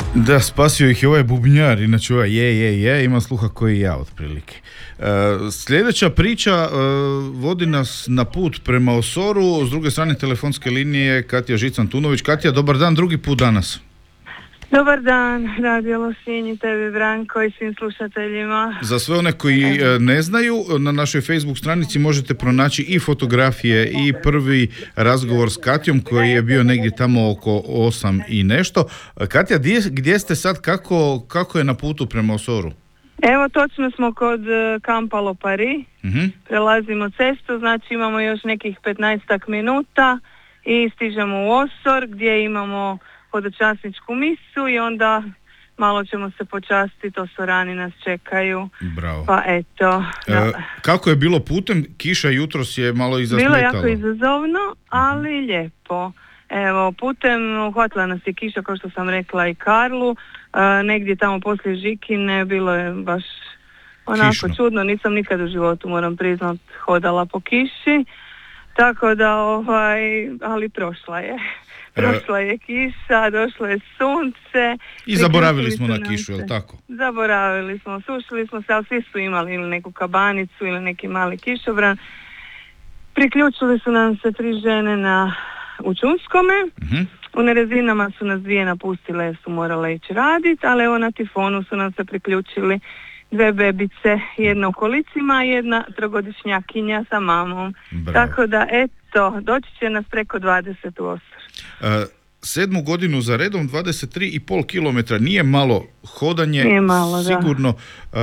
Da, spasio ih je ovaj bubnjar, inače ovaj ima sluha koji i ja otprilike. Sljedeća priča vodi nas na put prema Osoru, s druge strane telefonske linije Katja Žic-Antunović. Katja, dobar dan, drugi put danas. Dobar dan, Radio Lošinj i tebi Branko i svim slušateljima. Za sve one koji ne znaju, na našoj Facebook stranici možete pronaći i fotografije i prvi razgovor s Katjom koji je bio negdje tamo oko 8 i nešto. Katja, gdje ste sad, kako je na putu prema Osoru? Evo, točno smo kod kampa Lopari, prelazimo cestu, znači imamo još nekih 15 minuta i stižemo u Osor gdje imamo hodočasničku misu i onda malo ćemo se počastiti, Osorani nas čekaju. Bravo. Pa eto. Kako je bilo putem? Kiša jutros je malo izasmetala. Bilo je jako izazovno, ali lijepo. Evo, putem uhvatila nas je kiša, kao što sam rekla, i Karlu. Negdje tamo poslije Žikine bilo je baš onako kišno, čudno. Nisam nikad u životu, moram priznat, hodala po kiši. Tako da, ali prošla je. Prošla je kiša, došlo je sunce. I zaboravili smo na kišu, jel tako? Zaboravili smo, sušili smo se, ali svi su imali ili neku kabanicu ili neki mali kišobran. Priključili su nam se 3 žene u Čunskome. U Nerezinama su nas 2 napustile jer su morale ići raditi, ali evo na Tifonu su nam se priključili 2 bebice, jedna u kolicima i jedna 3-godišnjakinja sa mamom. Bravo. Tako da, eto, doći će nas preko 20 u Osor. 7. godinu za redom, 23,5 km, nije malo hodanje, nije malo, sigurno,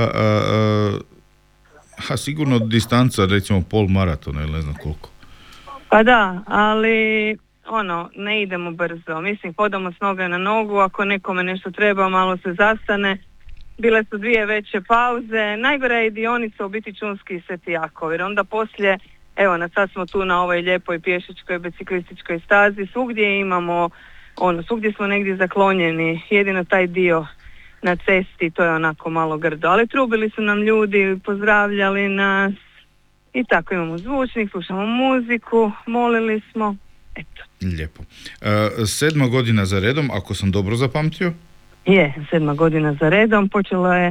sigurno distanca, recimo pol maratona ili ne znam koliko. Pa da, ali ne idemo brzo, mislim, hodamo s noge na nogu, ako nekome nešto treba, malo se zastane. Bile su 2 veće pauze, najgora je dionica u biti Čunski i Sveti Jakov, jer onda poslije, evo, sad smo tu na ovoj lijepoj pješičkoj, biciklističkoj stazi, svugdje imamo, svugdje smo negdje zaklonjeni, jedino taj dio na cesti, to je onako malo grdo, ali trubili su nam ljudi, pozdravljali nas i tako, imamo zvučnik, slušamo muziku, molili smo, eto. Lijepo. 7. godina za redom, ako sam dobro zapamtio? Je, 7. godina za redom, počelo je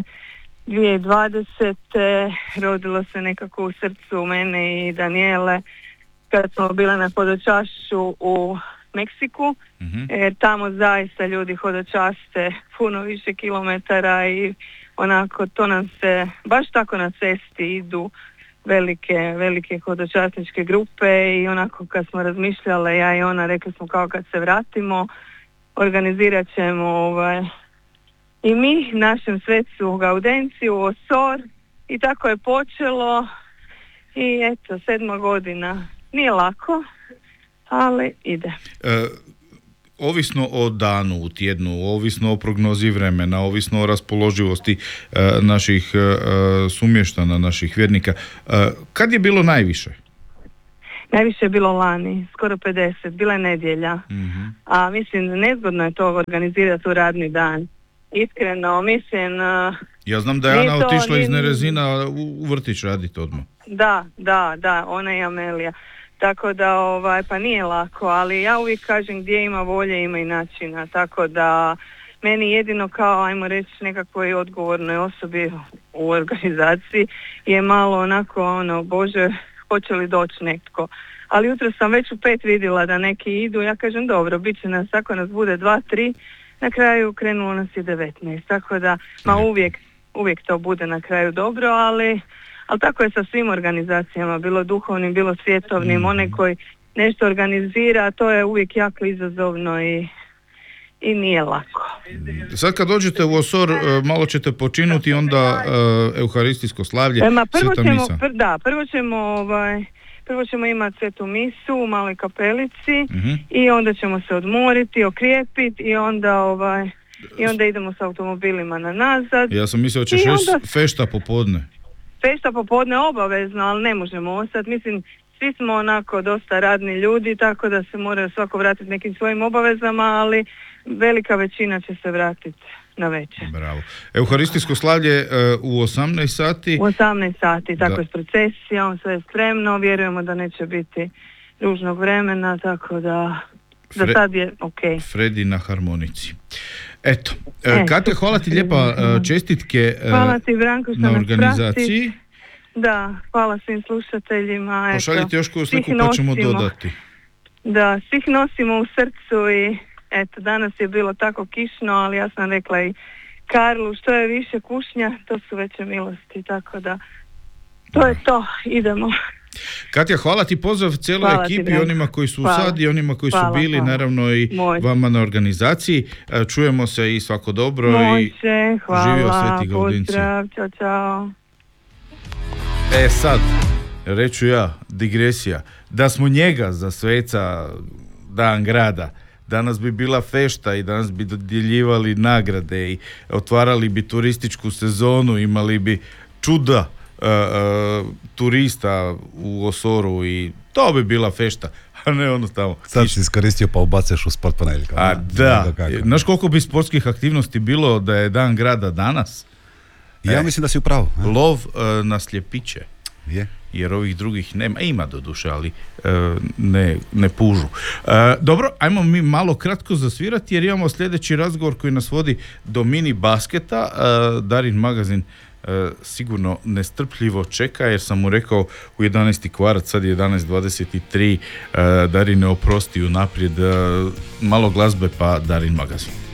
2020. Rodilo se nekako u srcu mene i Danijele kad smo bile na hodočašću u Meksiku, jer tamo zaista ljudi hodočaste puno više kilometara i onako to nam se, baš tako na cesti idu velike hodočasničke grupe i onako kad smo razmišljale, ja i ona, rekli smo kao kad se vratimo, organizirat ćemo i mi našem svecu Gaudenciju, Osor, i tako je počelo i eto, 7. godina. Nije lako, ali ide. Ovisno o danu u tjednu, ovisno o prognozi vremena, ovisno o raspoloživosti naših sumještana, naših vjernika, kad je bilo najviše? Najviše je bilo lani, skoro 50, bila je nedjelja. A mislim, nezgodno je to organizirati u radni dan. Iskreno, mislim... Ja znam da je Ana otišla iz Nerezina u vrtić raditi odmah. Da, ona i Amelija. Tako da, pa nije lako, ali ja uvijek kažem gdje ima volje, ima i načina. Tako da, meni jedino kao, ajmo reći, nekakvoj odgovornoj osobi u organizaciji je malo onako, Bože, hoće li doći netko. Ali jutro sam već u 5 vidjela da neki idu, ja kažem dobro, bit će nas, ako nas bude 2-3, na kraju krenulo nas je 19, tako da uvijek to bude na kraju dobro, ali tako je sa svim organizacijama, bilo duhovnim, bilo svjetovnim, onaj koji nešto organizira, to je uvijek jako izazovno i nije lako. Sad kad dođete u Osor, malo ćete počinuti, onda euharistijsko slavlje, sveta misa. Prvo ćemo imati svetu misu u maloj kapelici i onda ćemo se odmoriti, okrijepiti i onda idemo s automobilima nazad. Ja sam mislio ćeš fešta popodne. Fešta popodne obavezno, ali ne možemo ostati. Mislim, svi smo onako dosta radni ljudi, tako da se moraju svako vratiti nekim svojim obavezama, ali velika većina će se vratiti na večer. Bravo. Euharistijsko slavlje u 18 sati? U 18 sati, tako je s procesijom, sve je spremno, vjerujemo da neće biti ružnog vremena, tako da za sad je ok. Fredi na harmonici. Eto, Katja, hvala ti lijepa, čestitke Hvala ti, Branko, što na nas organizaciji. prati. Da, hvala svim slušateljima. Pošaljite još koju sliku svih pa ćemo nosimo. dodati. Da, svih nosimo u srcu i eto, danas je bilo tako kišno, ali ja sam rekla i Karlu, što je više kušnja, to su veće milosti, tako da to je to, idemo. Katja, hvala ti, pozdrav cijeloj Hvala ti, ekipi, Branko. onima koji su u Hvala. sad i onima koji su Hvala, bili, hvala. naravno i Može. vama na organizaciji. Čujemo se i svako dobro i Može, živio hvala, Sveti Gaudinci. pozdrav, čao, čao. Sad, reću ja, digresija, da smo njega za sveca dan grada, danas bi bila fešta i danas bi dodjeljivali nagrade i otvarali bi turističku sezonu, imali bi čuda turista u Osoru i to bi bila fešta, a ne ono tamo. Sad si iskoristio pa ubacaš u sport ponedjeljka. A da, znaš koliko bi sportskih aktivnosti bilo da je dan grada danas? Ja mislim da si u pravu. Lov na sljepiće. Je. Jer ovih drugih nema, ima do duše, ali ne pužu. Dobro, ajmo mi malo kratko zasvirati jer imamo sljedeći razgovor koji nas vodi do mini basketa. Darin magazin sigurno nestrpljivo čeka jer sam mu rekao u 11. kvarac, sad je 11.23, Darin ne oprosti unaprijed, malo glazbe pa Darin magazin.